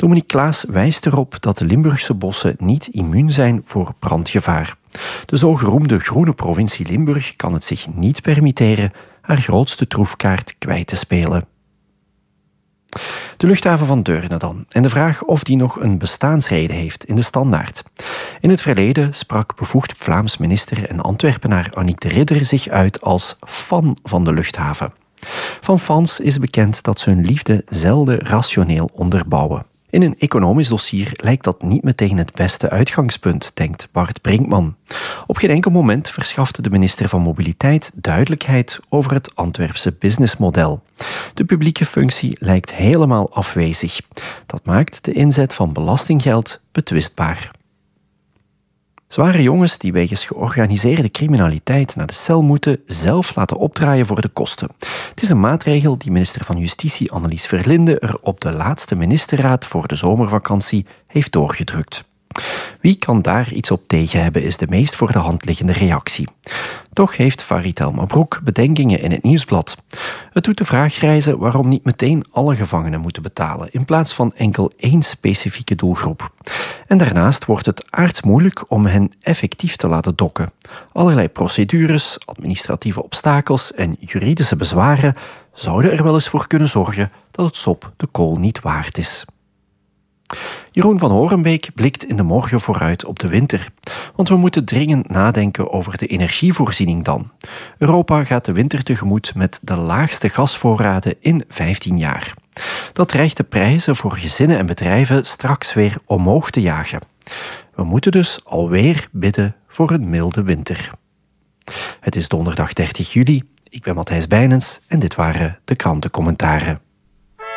Dominique Klaas wijst erop dat de Limburgse bossen niet immuun zijn voor brandgevaar. De zogenoemde groene provincie Limburg kan het zich niet permitteren haar grootste troefkaart kwijt te spelen. De luchthaven van Deurne dan, en de vraag of die nog een bestaansreden heeft in de standaard. In het verleden sprak bevoegd Vlaams minister en Antwerpenaar Annick de Ridder zich uit als fan van de luchthaven. Van fans is bekend dat ze hun liefde zelden rationeel onderbouwen. In een economisch dossier lijkt dat niet meteen het beste uitgangspunt, denkt Bart Brinkman. Op geen enkel moment verschafte de minister van Mobiliteit duidelijkheid over het Antwerpse businessmodel. De publieke functie lijkt helemaal afwezig. Dat maakt de inzet van belastinggeld betwistbaar. Zware jongens die wegens georganiseerde criminaliteit naar de cel moeten zelf laten opdraaien voor de kosten. Het is een maatregel die minister van Justitie Annelies Verlinde er op de laatste ministerraad voor de zomervakantie heeft doorgedrukt. Wie kan daar iets op tegen hebben, is de meest voor de hand liggende reactie. Toch heeft Farid El Mabrouk bedenkingen in het Nieuwsblad. Het doet de vraag rijzen waarom niet meteen alle gevangenen moeten betalen, in plaats van enkel één specifieke doelgroep. En daarnaast wordt het aardsmoeilijk om hen effectief te laten dokken. Allerlei procedures, administratieve obstakels en juridische bezwaren zouden er wel eens voor kunnen zorgen dat het sop de kool niet waard is. Jeroen van Horenbeek blikt in de morgen vooruit op de winter. Want we moeten dringend nadenken over de energievoorziening dan. Europa gaat de winter tegemoet met de laagste gasvoorraden in 15 jaar. Dat dreigt de prijzen voor gezinnen en bedrijven straks weer omhoog te jagen. We moeten dus alweer bidden voor een milde winter. Het is donderdag 30 juli. Ik ben Matthijs Bijnens en dit waren de krantencommentaren.